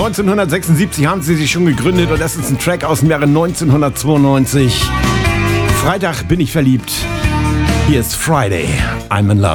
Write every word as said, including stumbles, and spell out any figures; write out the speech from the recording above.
neunzehnhundertsechsundsiebzig haben sie sich schon gegründet und das ist ein Track aus dem Jahre neunzehnhundertzweiundneunzig. Freitag bin ich verliebt. Hier ist Friday, I'm in Love.